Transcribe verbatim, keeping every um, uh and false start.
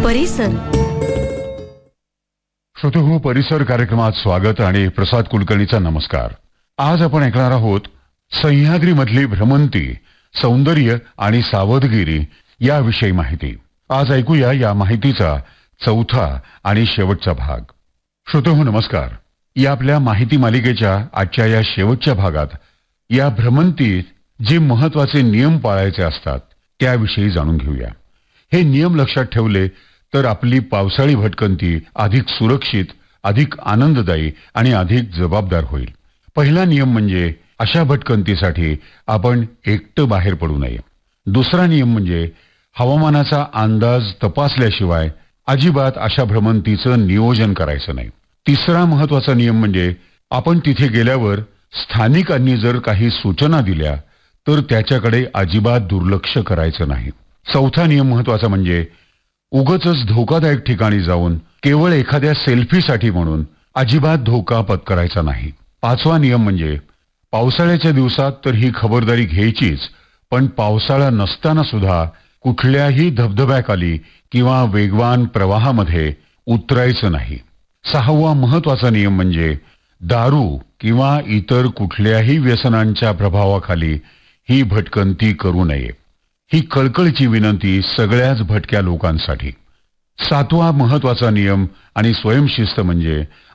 परिसर. श्रोतेहो, परिसर कार्यक्रमात स्वागत आणि प्रसाद कुलकर्णीचा नमस्कार. आज आपण ऐकणार आहोत सह्याद्री मधली भ्रमंती, सौंदर्य आणि सावधगिरी याविषयी माहिती. आज ऐकूया या माहितीचा चौथा आणि शेवटचा भाग. श्रोतेहो नमस्कार. या आपल्या माहिती मालिकेच्या आजच्या या शेवटच्या भागात या भ्रमंतीत जे महत्वाचे नियम पाळायचे असतात त्याविषयी जाणून घेऊया. हे नियम लक्षात ठेवले तर आपली पावसाळी भटकंती अधिक सुरक्षित, अधिक आनंददायी आणि अधिक जबाबदार होईल. पहिला नियम म्हणजे अशा भटकंतीसाठी आपण एकटं बाहेर पडू नये. दुसरा नियम म्हणजे हवामानाचा अंदाज तपासल्याशिवाय अजिबात अशा भ्रमंतीचं नियोजन करायचं नाही. तिसरा महत्वाचा नियम म्हणजे आपण तिथे गेल्यावर स्थानिकांनी जर काही सूचना दिल्या तर त्याच्याकडे अजिबात दुर्लक्ष करायचं नाही. चौथा नियम महत्वाचा म्हणजे उगाचच धोकादायक ठिकाणी जाऊन केवळ एखाद्या सेल्फीसाठी म्हणून अजिबात धोका पत्करायचा नाही. पाचवा नियम म्हणजे पावसाळ्याच्या दिवसात तर ही खबरदारी घ्यायचीच, पण पावसाळा नसताना सुद्धा कुठल्याही धबधब्याखाली किंवा वेगवान प्रवाहामध्ये उतरायचं नाही. सहावा महत्वाचा नियम म्हणजे दारू किंवा इतर कुठल्याही व्यसनांच्या प्रभावाखाली ही भटकंती करू नये. ही कळकळीची विनंती सगळ्याच भटक्या लोकांसाठी. सातवा महत्वाचा नियम आणि स्वयंशिस्त म्हणजे